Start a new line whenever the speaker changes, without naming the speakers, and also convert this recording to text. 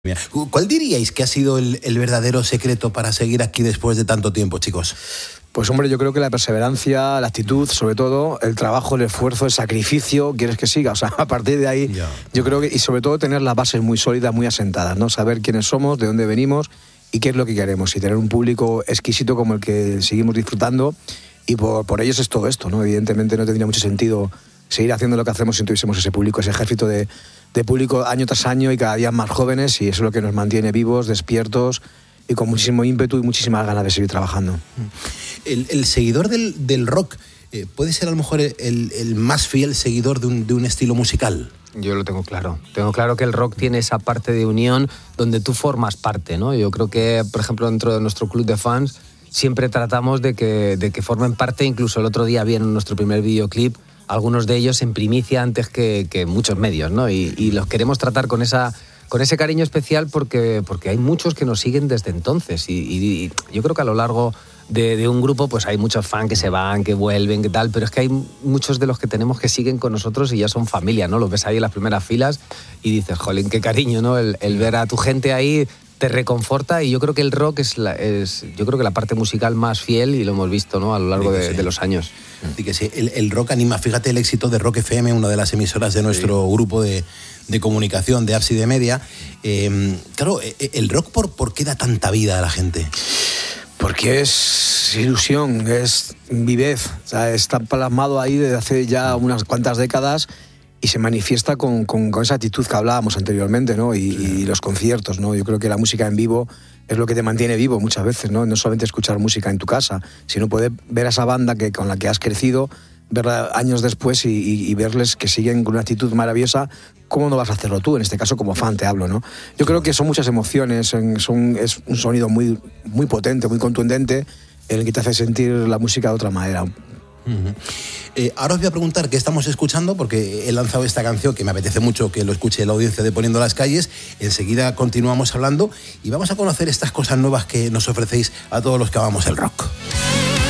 ¿Cuál diríais que ha sido el verdadero secreto para seguir aquí después de tanto tiempo, chicos?
Pues hombre, yo creo que la perseverancia, la actitud, sobre todo, el trabajo, el esfuerzo, el sacrificio, quieres que siga. O sea, a partir de ahí, yo creo que, y sobre todo tener las bases muy sólidas, muy asentadas, ¿no? Saber quiénes somos, de dónde venimos y qué es lo que queremos. Y tener un público exquisito como el que seguimos disfrutando. Y por ellos es todo esto, ¿no? Evidentemente no tendría mucho sentido seguir haciendo lo que hacemos si no tuviésemos ese público, ese ejército de público año tras año y cada día más jóvenes, y eso es lo que nos mantiene vivos, despiertos y con muchísimo ímpetu y muchísimas ganas de seguir trabajando.
El seguidor del rock puede ser a lo mejor el más fiel seguidor de un estilo musical.
Yo lo tengo claro. Tengo claro que el rock tiene esa parte de unión donde tú formas parte, ¿no? Yo creo que, por ejemplo, dentro de nuestro club de fans siempre tratamos de que formen parte. Incluso el otro día vi en nuestro primer videoclip algunos de ellos en primicia antes que muchos medios, ¿no? Y los queremos tratar con ese cariño especial porque hay muchos que nos siguen desde entonces. Y yo creo que a lo largo de un grupo pues hay muchos fans que se van, que vuelven, que tal, pero es que hay muchos de los que tenemos que siguen con nosotros y ya son familia, ¿no? Los ves ahí en las primeras filas y dices, jolín, qué cariño, ¿no? El ver a tu gente ahí te reconforta, y yo creo que el rock es yo creo que la parte musical más fiel, y lo hemos visto, ¿no? A lo largo de los años.
Así que sí, el rock anima. Fíjate el éxito de Rock FM, una de las emisoras de nuestro grupo de comunicación, de Arts y de Media. Claro, el rock, ¿por qué da tanta vida a la gente?
Porque es ilusión, es vivez, o sea, está plasmado ahí desde hace ya unas cuantas décadas y se manifiesta con esa actitud que hablábamos anteriormente, ¿no? Y los conciertos, ¿no? Yo creo que la música en vivo es lo que te mantiene vivo muchas veces, ¿no? No solamente escuchar música en tu casa, sino poder ver a esa banda con la que has crecido, verla años después y verles que siguen con una actitud maravillosa. ¿Cómo no vas a hacerlo tú? En este caso, como fan te hablo, ¿no? Yo creo que son muchas emociones, es un sonido muy, muy potente, muy contundente, en el que te hace sentir la música de otra manera.
Ahora os voy a preguntar qué estamos escuchando, porque he lanzado esta canción que me apetece mucho que lo escuche la audiencia de Poniendo las Calles. Enseguida continuamos hablando y vamos a conocer estas cosas nuevas que nos ofrecéis a todos los que amamos el rock.